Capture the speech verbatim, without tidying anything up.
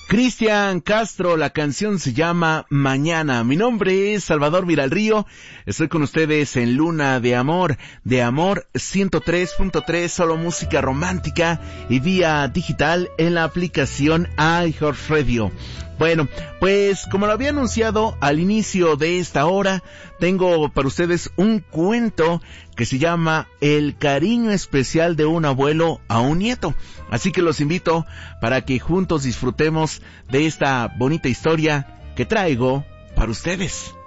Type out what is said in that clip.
Cristian Castro, la canción se llama Mañana. Mi nombre es Salvador Viralrío, estoy con ustedes en Luna de Amor, de Amor ciento tres punto tres, solo música romántica y vía digital en la aplicación iHeartRadio. Bueno, pues como lo había anunciado al inicio de esta hora, tengo para ustedes un cuento que se llama El cariño especial de un abuelo a un nieto. Así que los invito para que juntos disfrutemos de esta bonita historia que traigo para ustedes.